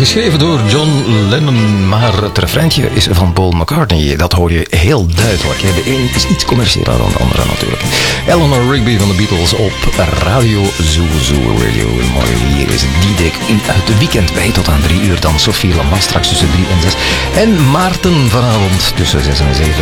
geschreven door John Lennon, maar het refreintje is van Paul McCartney. Dat hoor je heel duidelijk. De een is iets commerciëler dan de andere natuurlijk. Eleanor Rigby van de Beatles op Radio Zoo Radio. Mooi, hier is Diederik in het weekend bij tot aan 3 uur. Dan Sophie Lambast straks tussen 3 en 6. En Maarten vanavond tussen 6 en 7